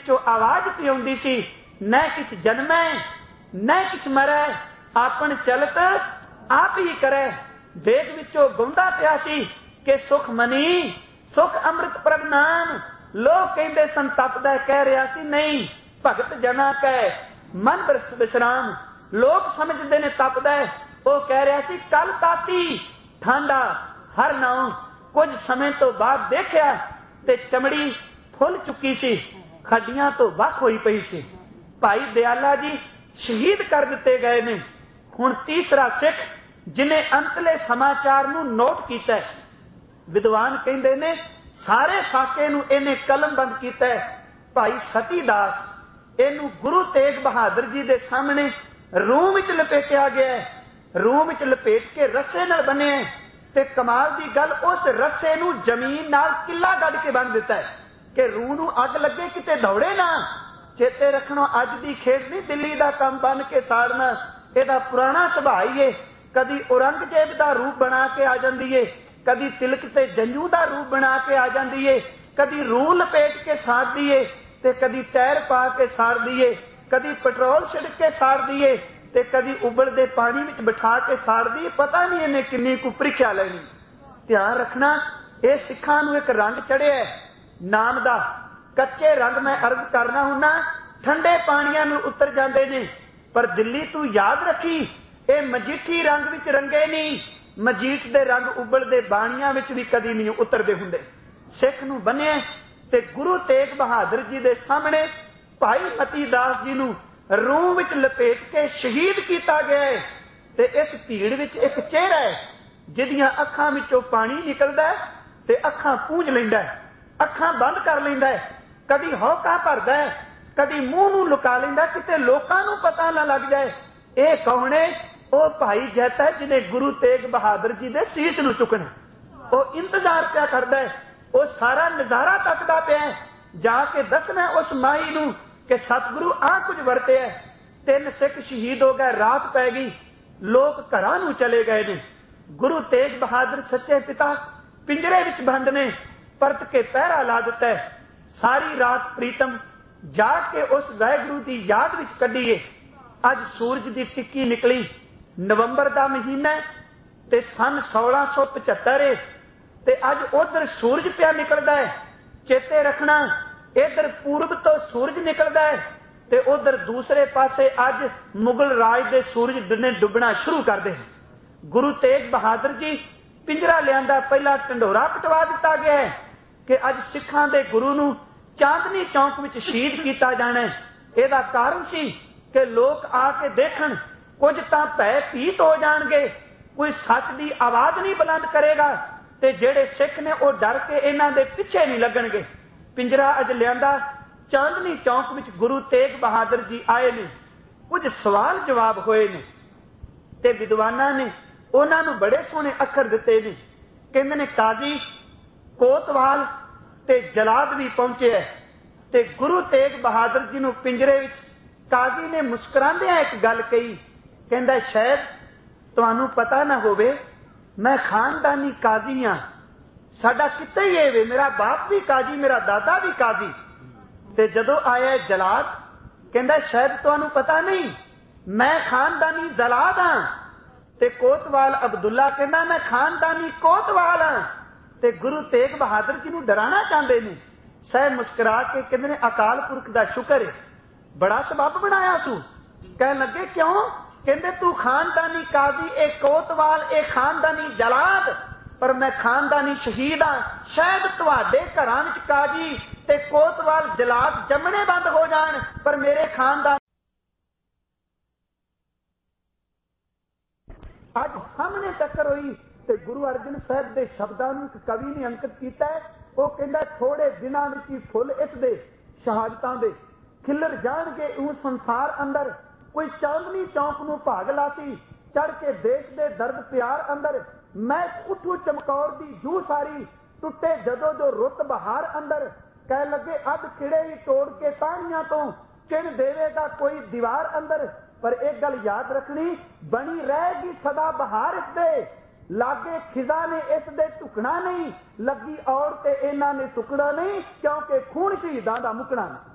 विचों आवाज पी आउंदी सी, न किछ जन्मै न किछ मरै, आपन चलत आप ही करे। वेग विचों गाउंदा पिया सी कि सुख मनी सुख अमृत प्रभ नाम। लोग कहते सन तपदा, कह रहा सी नहीं भगत जना कै मन बरसत विश्राम। लोग समझते ने तपदा, वो कह रहा सी कल ताती ठंडा हर नाउ। कुछ समय तो बाद देखिया ते चमड़ी फुल चुकी सी, खड्डियां तो वख होई पई सी। भाई दयाला जी शहीद कर दिते गए ने। हुण तीसरा सिख जिन्हें अंतले समाचार नूं नोट कीता है, विद्वान कहंदे ने सारे फाके नूं इहने कलमबंद कीता है। भाई सती दास इहनूं गुरु तेग बहादुर जी दे सामने रूह विच लपेटिया गया है। रूह विच लपेट के रस्से नाल बने ते कमाल दी गल उस रस्से नूं जमीन नाल किला गढ़ के बन दिता है कि रूह नूं अग लगे किते दौड़े ना। चेते रखना अज दी खेड नहीं, दिल्ली दा काम बन के साड़ना इहदा पुराना सुभाअ ही है। कदी औरंगजेब दा रूप बना के आ जांदी है, कदी तिलक ते जंजू दा रूप बना के आ जांदी है, कदी रूह लपेट के साड़दी है ते कदी टैर पा के साड़दी है, कदी पेट्रोल छिड़क के साड़दी है ते कदी उबलदे पानी विच बिठा के साड़दी है। पता नहीं इन्हें किन्नी कु प्रीख्या लैनी। ध्यान रखना ये सिखां नूं एक रंग चढ़िया है नाम दा। कच्चे रंग मैं अर्ज करना हुन्ना ठंडे पानियां नूं उतर जांदे ने, पर दिल्ली तू याद रखी ये मजीठी रंग विच रंगे नहीं। मजीठ दे रंग उबलदे बाणियां विच भी कदी नहीं उतरदे हुंदे। सिख नूं बन्निया ते गुरु तेग बहादुर जी दे सामने भाई मती दास जी नूं रूह विच लपेट के शहीद किया गया है। ते इस भीड़ विच एक चेहरा है जिहदियां अखां विचों पानी निकलदा है ते अखां पूंझ लैंदा है, अखां बंद कर लैंदा है, कदी हौका भरदा है, कदी मूंह नूं लुका लैंदा किते लोकां नूं पता ना लग जाए। ये कौन है? वो भाई जैसा है जिन्हें गुरु तेग बहादुर जी दे सीस नूं चुकना। वो इंतजार क्या करदा है, वो सारा नजारा तकदा पिया है, जाके दसना उस माई नूं कि सतगुरु आ कुछ वरते है। 3 सिख शहीद हो गए, रात पै गई, लोग घरां नूं चले गए ने। गुरु तेग बहादुर सच्चे पिता पिंजरे विच बंद ने, परत के पहरा ला दिता है। सारी रात प्रीतम जाग के उस वाहिगुरू की याद विच कढीए। अज सूरज की टिक्की निकली, नवंबर का महीना ते सन 1675 है ते अज उधर सूरज पिया निकलदा है। चेते रखना इधर पूर्व तो सूरज निकलदा है ते उधर दूसरे पासे अज मुगल राज दे सूरज ने डुबना शुरू कर दे। गुरु तेग बहादुर जी पिंजरा लियांदा, पहला ढंडोरा पटवा दिता गया है कि अज सिखां दे गुरु नूं चांदनी चौक विच शहीद किया जाना है। इहदा कारण सी कि लोग आके देखण, कुछ तां भय भीत हो जाणगे, कोई सच की आवाज नहीं बुलंद करेगा ते जेड़े सिख ने वो डर के इन्हां दे पिछे नहीं लगणगे। पिंजरा अज लियांदा, चांदनी चौक विच गुरु तेग बहादुर जी आए ने, कुछ सवाल जवाब होए ने ते विद्वानां ने उन्हां नूं बड़े सोहणे अखर दिते ने। कहंदे ने काजी कोतवाल ते जलाद भी पहुंचे है ते गुरु तेग बहादुर जी नूं पिंजरे विच काजी ने मुस्कुरांदियां एक गल कही, कहंदा शायद तुहानूं पता ना होवे मैं खानदानी काजी हां, साडा किते ही है वे, मेरा बाप भी काजी, मेरा दादा भी काजी। ते जदों आया जलाद कहंदा शायद तुहानूं पता नहीं मैं खानदानी जलाद हां। ते कोतवाल अब्दुल्ला कहंदा मैं खानदानी कोतवाल हां। ते गुरु तेग बहादुर जी नूं डराना चाहते ने। सह मुस्कुरा के कहंदे ने अकाल पुरख दा शुक्र है, बड़ा सबब बनाया सू। कह लगे क्यों? कहंदे तू खानदानी काजी, ए कोतवाल, ए खानदानी जलाद, पर मैं खानदानी शहीद हां। शायद तुहाडे घरां विच काजी ते कोतवाल जलाद जमने बंद हो जाण, पर मेरे खानदान अज सामने टक्कर हुई। ते गुरु अर्जन साहब के शब्दों नूं कवि ने अंकित किया है। वो कहंदा थोड़े दिनां विच ही फुल इसदे शहादतां दे खिलर जाणगे उस संसार अंदर। कोई चांदनी चौक नूं भाग लासी, चढ़ के देश दे दर्द प्यार अंदर। मैं उठू चमकौर दी जू सारी, टुटे जदों जो रुत बहार अंदर। कह लगे अध खिड़े ही तोड़ के ताणियां तो चिन देवेगा कोई दीवार अंदर। पर एक गल याद रखनी, बनी रहेगी सदा बहार इसदे, लागे खिजा ने इसदे झुकना नहीं, लगी और ते इन्हां ने सुकड़ा नहीं, क्योंकि खून शहीदां दा मुकना नहीं।